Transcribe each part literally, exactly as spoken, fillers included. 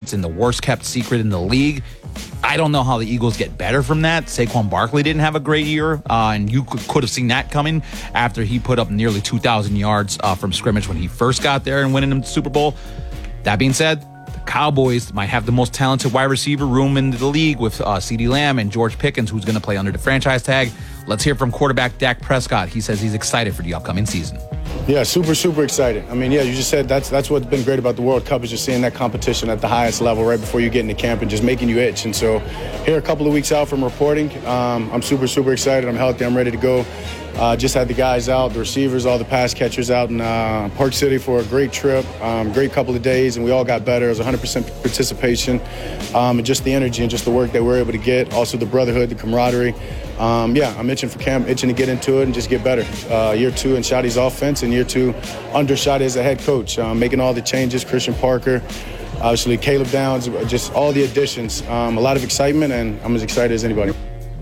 It's in the worst kept secret in the league. I don't know how the Eagles get better from that. Saquon Barkley didn't have a great year, uh, and you could, could have seen that coming after he put up nearly two thousand yards uh, from scrimmage when he first got there and winning the Super Bowl. That being said, the Cowboys might have the most talented wide receiver room in the league with uh, CeeDee Lamb and George Pickens, who's going to play under the franchise tag. Let's hear from quarterback Dak Prescott. He says he's excited for the upcoming season. Yeah, super, super excited. I mean, yeah, you just said that's that's what's been great about the World Cup is just seeing that competition at the highest level right before you get into camp and just making you itch. And so here a couple of weeks out from reporting, um, I'm super, super excited. I'm healthy. I'm ready to go. Uh, just had the guys out, the receivers, all the pass catchers out in uh, Park City for a great trip, um, great couple of days, and we all got better. It was one hundred percent participation, um, and just the energy and just the work that we're able to get. Also the brotherhood, the camaraderie. Um, yeah, I'm itching for camp, itching to get into it and just get better. Uh, year two in Shotty's offense and year two under Shotty as a head coach, um, making all the changes. Christian Parker, obviously Caleb Downs, just all the additions. Um, a lot of excitement, and I'm as excited as anybody.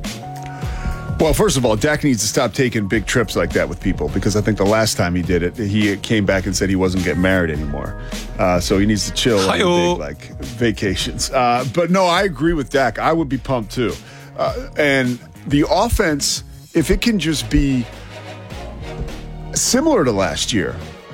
Well, first of all, Dak needs to stop taking big trips like that with people, because I think the last time he did it, he came back and said he wasn't getting married anymore. Uh, so he needs to chill on the big, like, vacations. Uh, but no, I agree with Dak. I would be pumped too. Uh, and the offense, if it can just be similar to last year,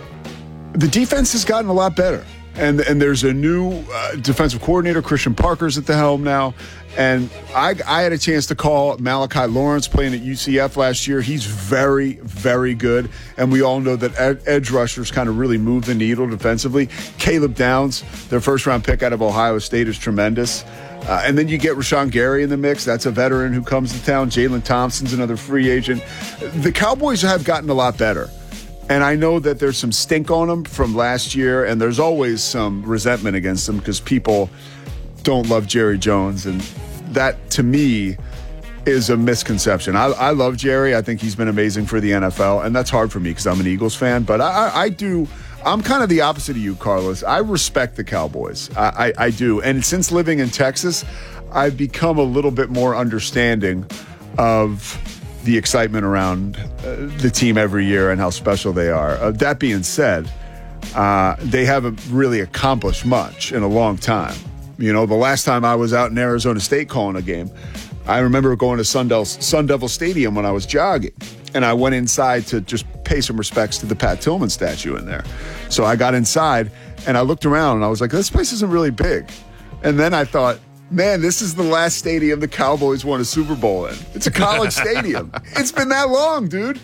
the defense has gotten a lot better. And and there's a new uh, defensive coordinator, Christian Parker's at the helm now. And I, I had a chance to call Malachi Lawrence playing at U C F last year. He's very, very good. And we all know that ed- edge rushers kind of really move the needle defensively. Caleb Downs, their first-round pick out of Ohio State, is tremendous. Uh, and then you get Rashawn Gary in the mix. That's a veteran who comes to town. Jalen Thompson's another free agent. The Cowboys have gotten a lot better. And I know that there's some stink on them from last year, and there's always some resentment against them because people don't love Jerry Jones. And that, to me, is a misconception. I, I love Jerry. I think he's been amazing for the N F L, and that's hard for me because I'm an Eagles fan. But I, I do – I'm kind of the opposite of you, Carlos. I respect the Cowboys. I, I, I do. And since living in Texas, I've become a little bit more understanding of – the excitement around uh, the team every year and how special they are. Uh, that being said, uh, they haven't really accomplished much in a long time. You know, the last time I was out in Arizona State calling a game, I remember going to Sun Devil, Sun Devil Stadium when I was jogging, and I went inside to just pay some respects to the Pat Tillman statue in there. So I got inside, and I looked around, and I was like, this place isn't really big. And then I thought, man, this is the last stadium the Cowboys won a Super Bowl in. It's a college stadium. It's been that long, dude.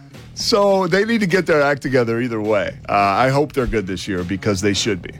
So they need to get their act together either way. Uh, I hope they're good this year because they should be.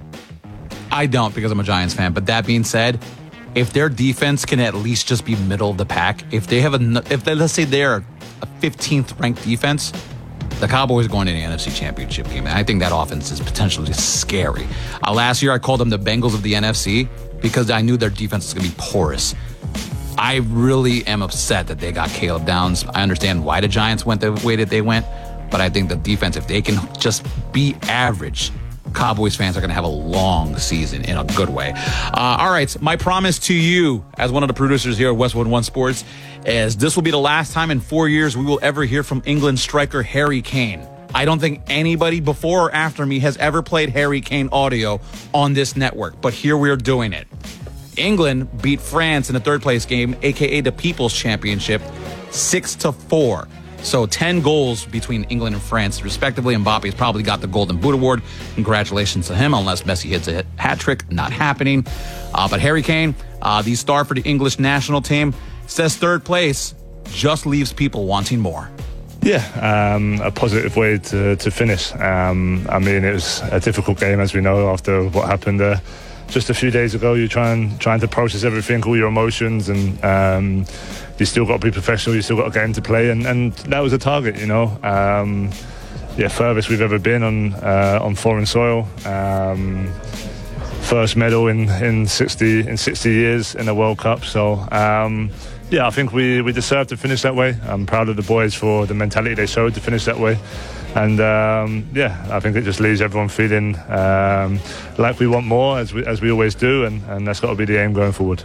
I don't because I'm a Giants fan. But that being said, if their defense can at least just be middle of the pack, if they have a, if they, let's say they're a fifteenth ranked defense, the Cowboys are going to the N F C Championship game. And I think that offense is potentially scary. Uh, last year, I called them the Bengals of the N F C. Because I knew their defense was going to be porous. I really am upset that they got Caleb Downs. I understand why the Giants went the way that they went, but I think the defense, if they can just be average, Cowboys fans are going to have a long season in a good way. Uh, all right, my promise to you as one of the producers here at Westwood One Sports is this will be the last time in four years we will ever hear from England striker Harry Kane. I don't think anybody before or after me has ever played Harry Kane audio on this network, but here we are doing it. England beat France in the third place game, aka the People's Championship, six to four. So ten goals between England and France, respectively. Mbappe's probably got the Golden Boot Award. Congratulations to him, unless Messi hits a hat trick. Not happening. Uh, but Harry Kane, uh, the star for the English national team, says third place just leaves people wanting more. Yeah, um, a positive way to, to finish. Um, I mean, it was a difficult game, as we know, after what happened there. Just a few days ago, you're trying trying to process everything, all your emotions, and um, you still got to be professional. You still got a game to play, and, and that was a target, you know. Um, yeah, furthest we've ever been on uh, on foreign soil. Um, first medal in, in sixty in sixty years in the World Cup. So um, yeah, I think we we deserve to finish that way. I'm proud of the boys for the mentality they showed to finish that way. And um, yeah, I think it just leaves everyone feeling um, like we want more, as we as we always do, and, and that's got to be the aim going forward.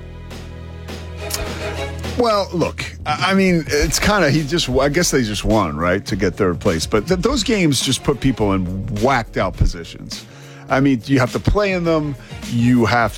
Well, look, I mean, it's kind of, he just, I guess they just won, right, to get third place. But th- those games just put people in whacked out positions. I mean, you have to play in them. You have